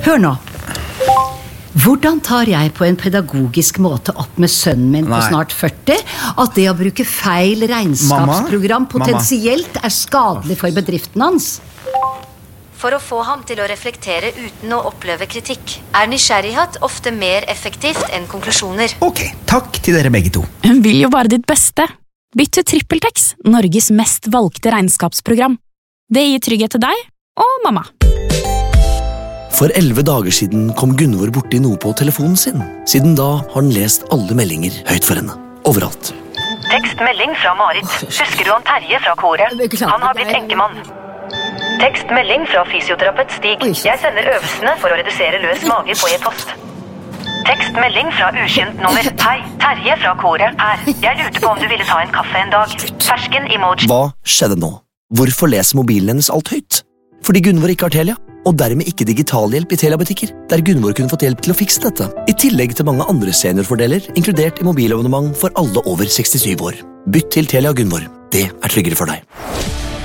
Hør nå. Hvordan tar jeg på en pedagogisk måte opp med sønnen min på snart 40 at det å bruke feil regnskapsprogram potensielt er skadelig for bedriften hans? For å få ham til å reflektere uten å oppleve kritikk, er nysgjerrighet ofte mer effektivt enn konklusjoner. Ok, takk til dere begge to. Hun vil jo bare ditt beste. Bytt til TrippelTex, Norges mest valgte regnskapsprogram. Det gir trygghet til deg og mamma. For 11 dager siden kom Gunvor borti noe på telefonen sin. Siden da har han lest alle meldinger høyt for henne. Overalt. Tekstmelding fra Marit. Husker du han Terje fra koret? Han har blitt enkemann. Tekstmelding fra fysioterapeut Stig. Jeg sender øvelsene for å redusere løs mage på e-post. Tekstmelding fra ukjent nummer. Hei, Terje fra koret her. Jeg lurte på om du ville ta en kaffe en dag. Fersken emoji. Hva skjedde nå? Hvorfor leser mobilen hennes alt høyt? Fordi Gunvor ikke har Telia, og dermed ikke digitalhjelp i Telia-butikker, der Gunvor kunne fått hjelp til å fikse dette. I tillegg til mange andre seniorfordeler, inkludert i mobilabonnement for alle over 67 år. Bytt til Telia Gunvor. Det er tryggere for deg.